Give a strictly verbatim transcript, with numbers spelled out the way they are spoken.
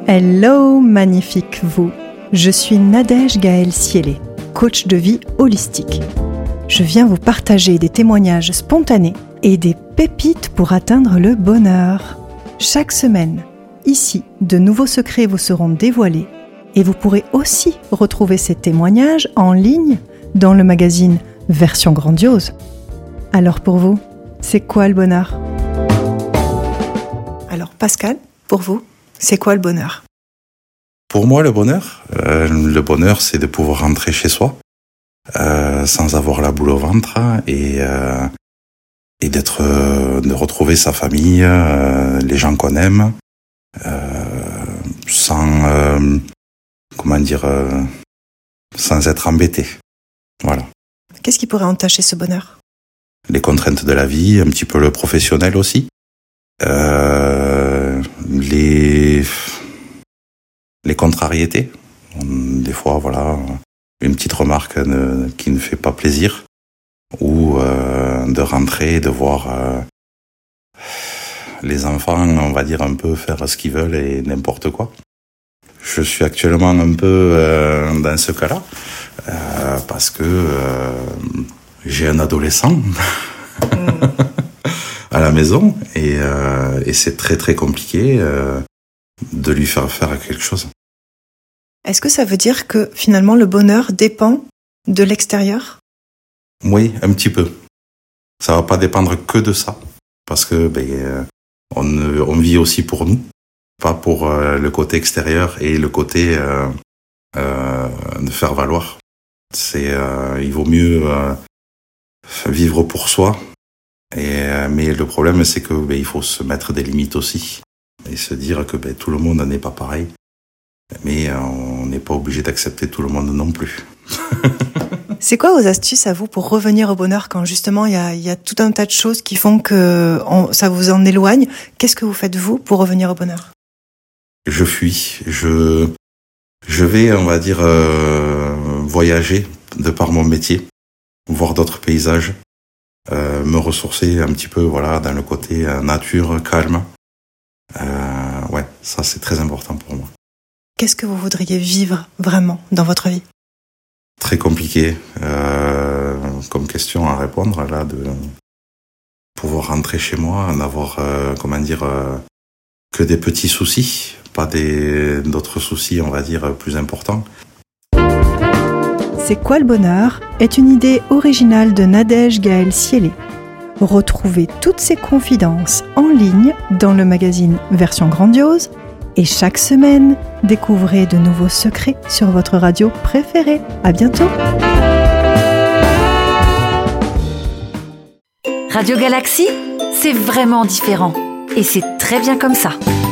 Hello, magnifique vous. Je suis Nadège Gaël Siélé, coach de vie holistique. Je viens vous partager des témoignages spontanés et des pépites pour atteindre le bonheur. Chaque semaine, ici, de nouveaux secrets vous seront dévoilés et vous pourrez aussi retrouver ces témoignages en ligne dans le magazine Version Grandiose. Alors pour vous, c'est quoi le bonheur ? Alors Pascal, pour vous, c'est quoi le bonheur ? Pour moi, le bonheur, euh, le bonheur, c'est de pouvoir rentrer chez soi euh, sans avoir la boule au ventre et euh, et d'être, euh, de retrouver sa famille, euh, les gens qu'on aime, euh, sans euh, comment dire, euh, sans être embêté. Voilà. Qu'est-ce qui pourrait entacher ce bonheur ? Les contraintes de la vie, un petit peu le professionnel aussi, euh, les les contrariétés. Des fois, voilà, une petite remarque ne, qui ne fait pas plaisir, ou euh, de rentrer et de voir euh, les enfants, on va dire, un peu faire ce qu'ils veulent et n'importe quoi. Je suis actuellement un peu euh, dans ce cas-là, euh, parce que euh, j'ai un adolescent mmh. à la maison, et, euh, et c'est très très compliqué euh, de lui faire faire quelque chose. Est-ce que ça veut dire que finalement le bonheur dépend de l'extérieur ? Oui, un petit peu. Ça va pas dépendre que de ça, parce que ben, on, on vit aussi pour nous, pas pour euh, le côté extérieur et le côté euh, euh, de faire valoir. C'est, euh, il vaut mieux euh, vivre pour soi, et, mais le problème c'est que ben, il faut se mettre des limites aussi et se dire que ben, tout le monde n'est pas pareil, mais on n'est pas obligé d'accepter tout le monde non plus. C'est quoi vos astuces à vous pour revenir au bonheur quand justement il y a, y a tout un tas de choses qui font que on, ça vous en éloigne ? Qu'est-ce que vous faites vous pour revenir au bonheur ? Je fuis, je je vais, on va dire, euh, voyager de par mon métier, voir d'autres paysages, euh, me ressourcer un petit peu, voilà, dans le côté euh, nature, calme. Euh, ouais, ça c'est très important pour moi. Qu'est-ce que vous voudriez vivre vraiment dans votre vie ? Très compliqué euh, comme question à répondre, là, de pouvoir rentrer chez moi, n'avoir, euh, comment dire, euh, que des petits soucis, pas des, d'autres soucis, on va dire, plus importants. C'est quoi le bonheur ? Est une idée originale de Nadège Gaël Siélé. Retrouvez toutes ses confidences en ligne dans le magazine Version Grandiose. Et chaque semaine, découvrez de nouveaux secrets sur votre radio préférée. À bientôt. Radio Galaxy, c'est vraiment différent. Et c'est très bien comme ça.